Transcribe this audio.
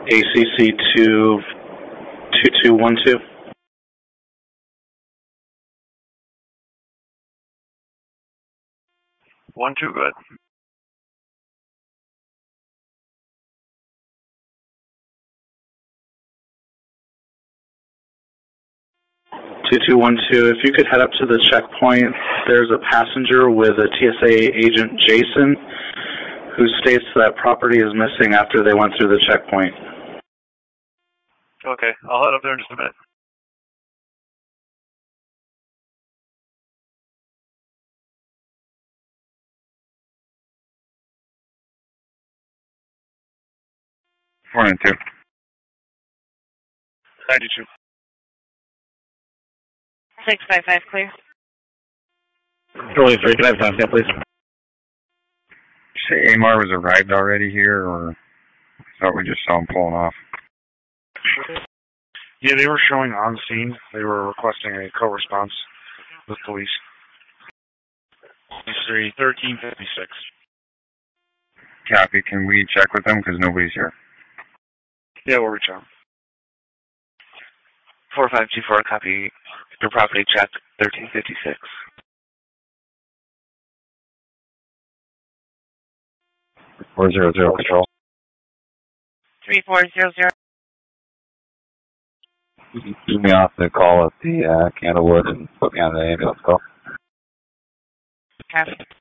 ACC 22212. 1-2, good. If you could head up to the checkpoint, there's a passenger with a TSA agent, Jason, who states that property is missing after they went through the checkpoint. Okay, I'll head up there in just a minute. Morning, 2. 92. 655 clear. Charlie 3, can I have time stamp, please? Say Amar was arrived already here, or I thought we just saw him pulling off? Yeah, they were showing on scene. They were requesting a co-response with police. 1356. Copy. Can we check with them? Because nobody's here. Yeah, we'll reach out. 4524, copy. Your property check, 1356. Four zero zero control. 3400. You can keep me off the call at the Candlewood and put me on the ambulance call. Copy.